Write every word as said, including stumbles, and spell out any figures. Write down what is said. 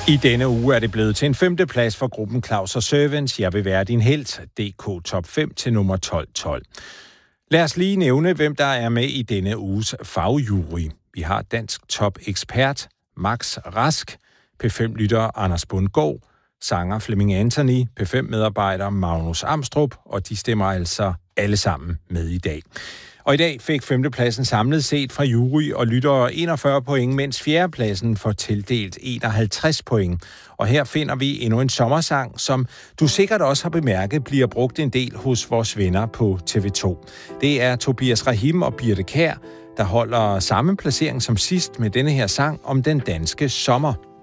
I denne uge er det blevet til en femte plads for gruppen Claus og Servants. Jeg vil være din helt. D K Top fem til nummer tolv tolv. Lad os lige nævne, hvem der er med i denne uges fagjury. Vi har dansk top-ekspert Max Rask, P fem-lytter Anders Bundgaard, sanger Flemming Anthony, P fem-medarbejder Magnus Amstrup, og de stemmer altså alle sammen med i dag. Og i dag fik femtepladsen samlet set fra jury og lyttere enogfyrre point, mens fjerdepladsen får tildelt enoghalvtreds point. Og her finder vi endnu en sommersang, som du sikkert også har bemærket bliver brugt en del hos vores venner på T V to. Det er Tobias Rahim og Birthe Kjær, der holder samme placering som sidst med denne her sang om den danske sommer.